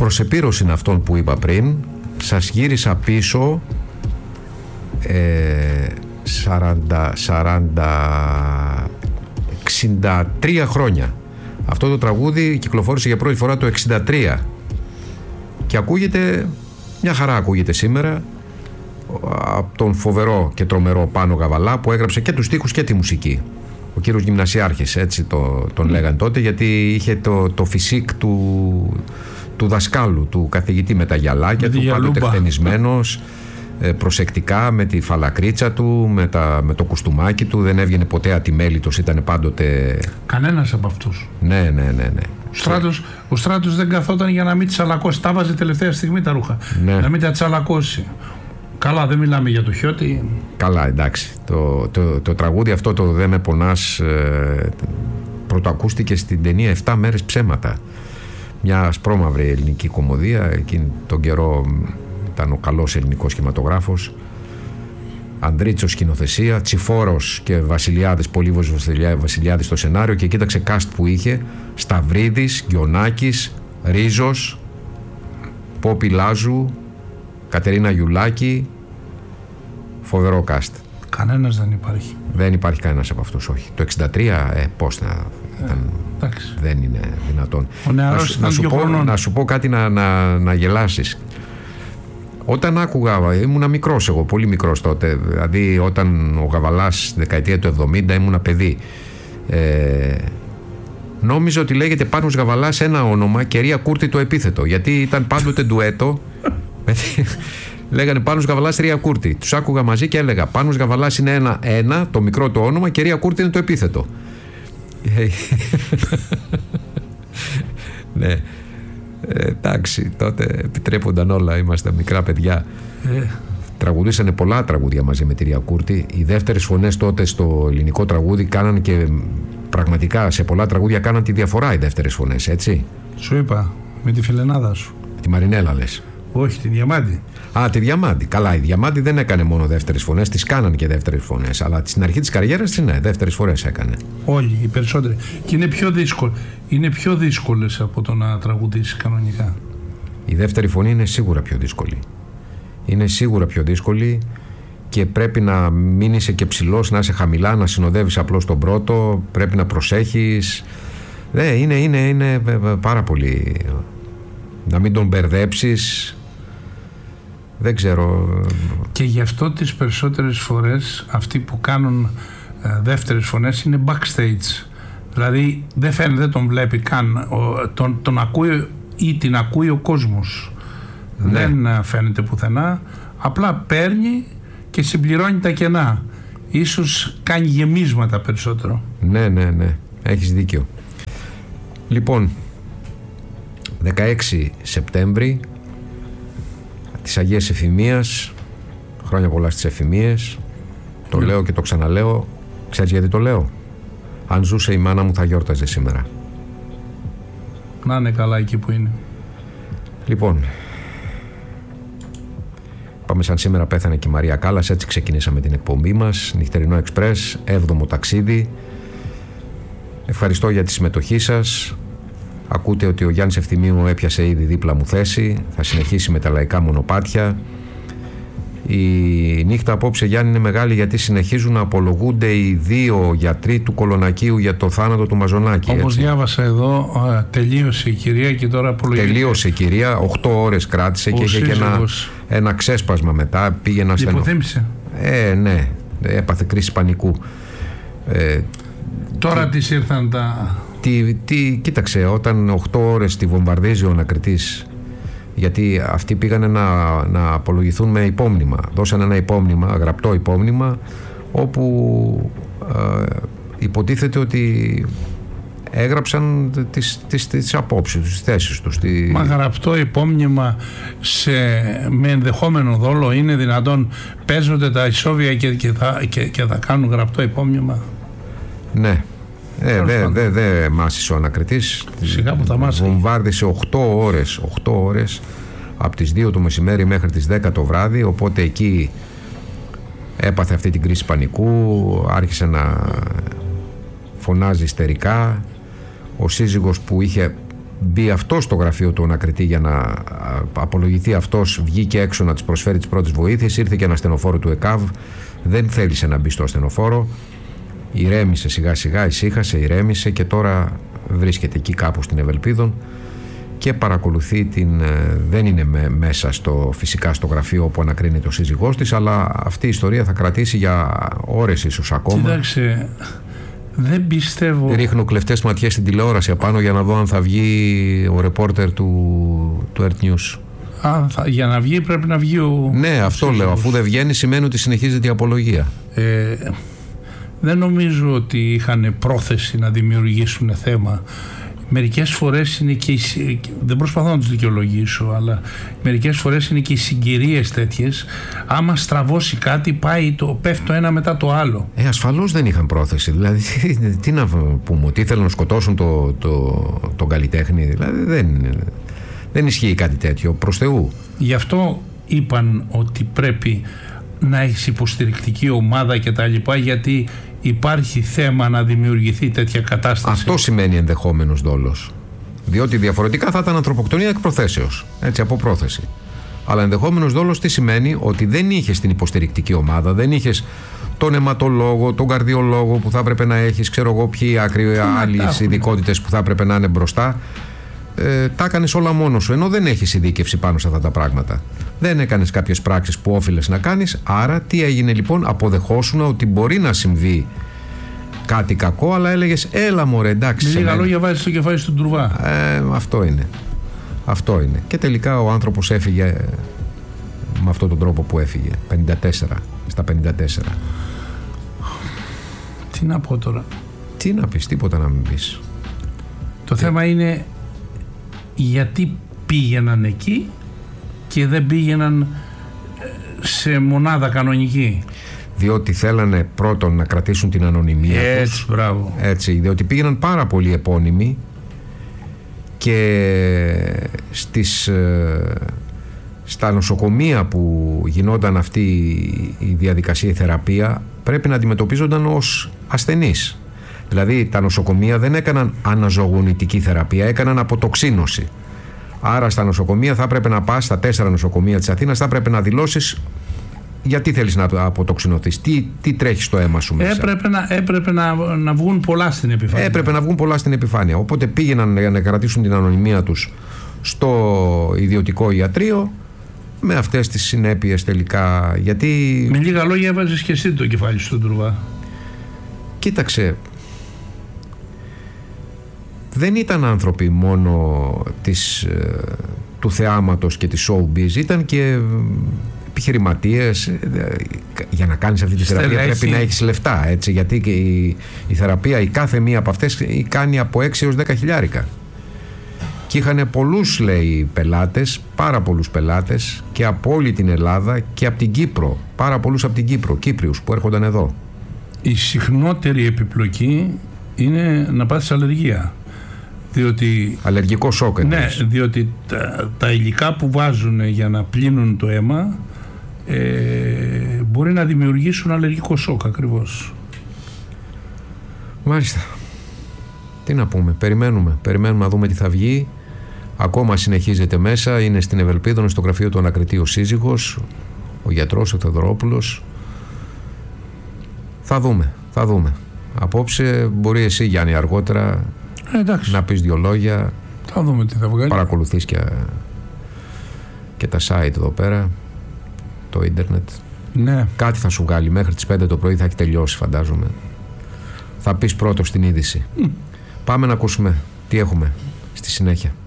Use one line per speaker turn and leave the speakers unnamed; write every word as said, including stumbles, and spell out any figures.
προς επίρρωση αυτών που είπα πριν, σας γύρισα πίσω ε, σαράντα, σαράντα, εξήντα τρία χρόνια. Αυτό το τραγούδι κυκλοφόρησε για πρώτη φορά το εξήντα τρία και ακούγεται, μια χαρά ακούγεται σήμερα, από τον φοβερό και τρομερό Πάνο Γαβαλά, που έγραψε και τους στίχους και τη μουσική. Ο κύριος Γυμνασιάρχης, έτσι το, τον λέγαν τότε, γιατί είχε το, το φυσικ του, του δασκάλου, του καθηγητή με τα γυαλάκια του, πάντοτε χτενισμένος, προσεκτικά, με τη φαλακρίτσα του, με, τα, με το κουστούμάκι του, δεν έβγαινε ποτέ ατιμέλητος, ήταν πάντοτε...
Κανένας από αυτούς.
Ναι, ναι, ναι, ναι.
Ο Στράτος, ο Στράτος δεν καθόταν για να μην τσαλακώσει, τα βάζε τελευταία στιγμή τα ρούχα, ναι. Να μην τα τσαλακώσει. Καλά, δεν μιλάμε για το Χιώτη. Καλά, εντάξει. Το, το, το, το τραγούδι αυτό, το «Δεν με πονάς», ε, πρωτοακούστηκε στην ταινία «Εφτά μέρες ψέματα». Μια ασπρόμαυρη ελληνική κωμωδία. Εκείνη τον καιρό ήταν ο καλός ελληνικός κινηματογράφος. Ανδρίτσος σκηνοθεσία, Τσιφόρος και Βασιλιάδης, Πολύβος Βασιλιάδης στο σενάριο, και κοίταξε cast που είχε: Σταυρίδης, Γκιονάκης, Ρίζος, Πόπη Λάζου, Κατερίνα Γιουλάκη. Φοβερό cast. Κανένας δεν υπάρχει. Δεν υπάρχει κανένας από αυτούς, όχι. Το εξήντα τρία, ε, πώς να ήταν, ε, δεν είναι δυνατόν. Να σου, να, σου πω, να σου πω κάτι να, να, να γελάσεις. Όταν άκουγα, ήμουνα μικρός εγώ, πολύ μικρός τότε, δηλαδή όταν ο Γαβαλάς δεκαετία του εβδομήντα, ήμουνα παιδί, ε, νόμιζα ότι λέγεται Πάνος Γαβαλάς ένα όνομα και Ρία Κούρτη το επίθετο, γιατί ήταν πάντοτε ντουέτο. Λέγανε Πάνος Γαβαλάς, Ρία Κούρτη. Τους άκουγα μαζί και έλεγα Πάνος Γαβαλάς είναι ένα, ένα το μικρό το όνομα, και Ρία Κούρτη είναι το επίθετο. Ναι. Ε, εντάξει, τότε επιτρέπονταν όλα, είμαστε μικρά παιδιά. Ε. Τραγουδήσανε πολλά τραγούδια μαζί με τη Ρία Κούρτη. Οι δεύτερες φωνές τότε στο ελληνικό τραγούδι κάναν, και πραγματικά σε πολλά τραγούδια κάναν τη διαφορά οι δεύτερες φωνές, έτσι. Σου είπα, με τη φιλενάδα σου. Τη Μαρινέλα λες? Όχι, τη Διαμάντη. Α, τη Διαμάντη. Καλά, η Διαμάντη δεν έκανε μόνο δεύτερες φωνές, τις κάναν και δεύτερες φωνές. Αλλά στην αρχή της καριέρας της, ναι, δεύτερες φορές έκανε. Όλοι, οι περισσότεροι. Και είναι πιο δύσκολο. Είναι πιο δύσκολες από το να τραγουδήσεις κανονικά. Η δεύτερη φωνή είναι σίγουρα πιο δύσκολη. Είναι σίγουρα πιο δύσκολη και πρέπει να μην είσαι και ψηλός, να είσαι χαμηλά, να συνοδεύεις απλώς τον πρώτο. Πρέπει να προσέχεις. Ναι, είναι, είναι, είναι πάρα πολύ. Να μην τον μπερδέψεις. Δεν ξέρω. Και γι' αυτό τις περισσότερες φορές αυτοί που κάνουν ε, δεύτερες φωνές είναι backstage. Δηλαδή δεν φαίνεται, δεν τον βλέπει καν. Ο, τον, τον ακούει ή την ακούει ο κόσμος. Ναι. Δεν φαίνεται πουθενά. Απλά παίρνει και συμπληρώνει τα κενά. Ίσως κάνει γεμίσματα περισσότερο. Ναι, ναι, ναι. Έχεις δίκιο. Λοιπόν, δεκαέξι Σεπτέμβρη της Αγίας Εφημίας, χρόνια πολλά στις Εφημίες. Το yeah. λέω και το ξαναλέω. Ξέρεις γιατί το λέω? Αν ζούσε η μάνα μου θα γιόρταζε σήμερα. Να είναι καλά εκεί που είναι. Λοιπόν, πάμε σαν σήμερα πέθανε και η Μαρία Κάλλας. Έτσι ξεκινήσαμε την εκπομπή μας. Νυχτερινό Εξπρές, έβδομο ταξίδι. Ευχαριστώ για τη συμμετοχή σας. Ακούτε ότι ο Γιάννης Ευθυμίου έπιασε ήδη δίπλα μου θέση. Θα συνεχίσει με τα λαϊκά μονοπάτια. Η νύχτα απόψε, Γιάννη, είναι μεγάλη, γιατί συνεχίζουν να απολογούνται οι δύο γιατροί του Κολονακίου για το θάνατο του Μαζονάκη. Όπως διάβασα εδώ, τελείωσε η κυρία και τώρα απολογείται. Τελείωσε η κυρία, οκτώ ώρες κράτησε ο και είχε και ένα, ένα ξέσπασμα μετά. Πήγε να στενό. Υποθύμησε. Ε, ναι, έπαθε κρίση πανικού. Ε, τώρα τι, της ήρθαν τα... Τι, τι, κοίταξε, όταν οκτώ ώρες τη βομβαρδίζει ο ανακριτής, γιατί αυτοί πήγανε να, να απολογηθούν με υπόμνημα. Δώσανε ένα υπόμνημα, γραπτό υπόμνημα, όπου ε, υποτίθεται ότι έγραψαν τις, τις, τις απόψεις τους, τις θέσεις τους. Τη... Μα γραπτό υπόμνημα σε, με ενδεχόμενο δόλο είναι δυνατόν? Παίζονται τα ισόβια και, και, θα, και, και θα κάνουν γραπτό υπόμνημα? Ναι. Ε, δεν δε, δε μάσησε ο ανακριτής. Σιγά που θα μάσησε. Βομβάρδισε οκτώ ώρες, οκτώ ώρες από τις δύο το μεσημέρι μέχρι τις δέκα το βράδυ, οπότε εκεί έπαθε αυτή την κρίση πανικού, άρχισε να φωνάζει ιστερικά. Ο σύζυγος που είχε μπει αυτός στο γραφείο του ανακριτή για να απολογηθεί αυτός, βγήκε έξω να της προσφέρει τις πρώτες βοήθειες, ήρθε και ένα ασθενοφόρο του ΕΚΑΒ, δεν θέλησε να μπει στο ασθενοφόρο, ηρέμησε σιγά σιγά, ησύχασε, ηρέμησε και τώρα βρίσκεται εκεί κάπου στην Ευελπίδων και παρακολουθεί την... δεν είναι με, μέσα στο, φυσικά στο γραφείο όπου ανακρίνει το σύζυγός της, αλλά αυτή η ιστορία θα κρατήσει για ώρες ίσως ακόμα.
Κοίταξε, δεν πιστεύω...
Ρίχνω κλεφτές ματιές στην τηλεόραση απάνω για να δω αν θα βγει ο ρεπόρτερ του, του Earth News.
Α, θα, για να βγει πρέπει να βγει ο...
Ναι, ο αυτό λέω, αφού δεν βγαίνει σημαίνει ότι συνεχίζεται η απολογία.
Ε, δεν νομίζω ότι είχαν πρόθεση να δημιουργήσουν θέμα. Μερικές φορές είναι και οι, δεν προσπαθώ να τους δικαιολογήσω, αλλά μερικές φορές είναι και οι συγκυρίες τέτοιες. Άμα στραβώσει κάτι, πάει το, πέφτει το ένα μετά το άλλο.
Ε, ασφαλώς δεν είχαν πρόθεση. Δηλαδή, τι, τι να πούμε, ότι ήθελαν να σκοτώσουν το, το, τον καλλιτέχνη. Δηλαδή, δεν, δεν ισχύει κάτι τέτοιο, προς Θεού.
Γι' αυτό είπαν ότι πρέπει να έχεις υποστηρικτική ομάδα και τα λοιπά, γιατί υπάρχει θέμα να δημιουργηθεί τέτοια κατάσταση.
Αυτό σημαίνει ενδεχόμενος δόλος. Διότι διαφορετικά θα ήταν ανθρωποκτονία εκ προθέσεως. Έτσι, από πρόθεση. Αλλά ενδεχόμενος δόλος τι σημαίνει? Ότι δεν είχες την υποστηρικτική ομάδα, δεν είχες τον αιματολόγο, τον καρδιολόγο που θα έπρεπε να έχεις, ξέρω εγώ ποιοι άκρη άλλες ειδικότητες που θα έπρεπε να είναι μπροστά. Ε, τα έκανες όλα μόνος σου, ενώ δεν έχεις ειδίκευση πάνω σε αυτά τα πράγματα. Δεν έκανες κάποιες πράξεις που όφιλες να κάνεις. Άρα τι έγινε λοιπόν? Αποδεχόσουν ότι μπορεί να συμβεί κάτι κακό, αλλά έλεγες έλα μωρέ, εντάξει.
Με λίγα λόγια βάζεις το κεφάλι στον τουρβά.
Ε, αυτό είναι. Αυτό είναι. Και τελικά ο άνθρωπος έφυγε με αυτόν τον τρόπο που έφυγε. πενήντα τέσσερα, στα πενήντα τέσσερα.
Τι να πω τώρα?
Τι να πεις, τίποτα να μην πεις.
Το ε. θέμα είναι γιατί πήγαιναν εκεί και δεν πήγαιναν σε μονάδα κανονική.
Διότι θέλανε πρώτον να κρατήσουν την ανωνυμία
Έτσι,
τους.
μπράβο.
Έτσι, διότι πήγαιναν πάρα πολλοί επώνυμοι και στις, στα νοσοκομεία που γινόταν αυτή η διαδικασία, η θεραπεία, πρέπει να αντιμετωπίζονταν ως ασθενείς. Δηλαδή τα νοσοκομεία δεν έκαναν αναζωογονητική θεραπεία, έκαναν αποτοξίνωση. Άρα στα νοσοκομεία θα έπρεπε να πας, στα τέσσερα νοσοκομεία της Αθήνας θα έπρεπε να δηλώσεις γιατί θέλεις να αποτοξινωθείς, τι, τι τρέχει στο αίμα σου μέσα.
Έπρεπε, να, έπρεπε να, να βγουν πολλά στην επιφάνεια.
Έπρεπε να βγουν πολλά στην επιφάνεια. Οπότε πήγαιναν για να κρατήσουν την ανωνυμία τους στο ιδιωτικό ιατρείο με αυτές τις συνέπειες τελικά. Γιατί...
Με λίγα λόγια έβαζες και εσύ το κεφάλι στον τουρβά.
Κοίταξε, δεν ήταν άνθρωποι μόνο της, του θεάματος και της showbiz, ήταν και επιχειρηματίες. Για να κάνεις αυτή τη θεραπεία
Στελέχη.
Πρέπει να έχεις λεφτά, έτσι, γιατί και η, η θεραπεία, η κάθε μία από αυτές κάνει από έξι έως δέκα χιλιάρικα. Και είχαν πολλούς, λέει, πελάτες, πάρα πολλούς πελάτες και από όλη την Ελλάδα και από την Κύπρο, πάρα πολλούς από την Κύπρο, Κύπριους που έρχονταν εδώ.
Η συχνότερη επιπλοκή είναι να πάθεις αλλεργία. Διότι,
αλλεργικό σοκ εννοείς.
Ναι, διότι τα, τα υλικά που βάζουν για να πλύνουν το αίμα ε, μπορεί να δημιουργήσουν αλλεργικό σοκ ακριβώς.
Μάλιστα. Τι να πούμε, περιμένουμε, περιμένουμε να δούμε τι θα βγει. Ακόμα συνεχίζεται μέσα, είναι στην Ευελπίδων, στο γραφείο του ανακριτή ο σύζυγος, ο γιατρός, ο Θεοδωρόπουλος. Θα δούμε, θα δούμε. Απόψε μπορεί εσύ, Γιάννη, αργότερα
ε,
να πεις δυο λόγια.
Θα δούμε τι θα βγάλει.
Παρακολουθείς και, και τα site εδώ πέρα, το ίντερνετ.
Ναι.
Κάτι θα σου βγάλει, μέχρι τις πέντε το πρωί θα έχει τελειώσει, φαντάζομαι. Θα πεις πρώτος την είδηση. Mm. Πάμε να ακούσουμε τι έχουμε στη συνέχεια.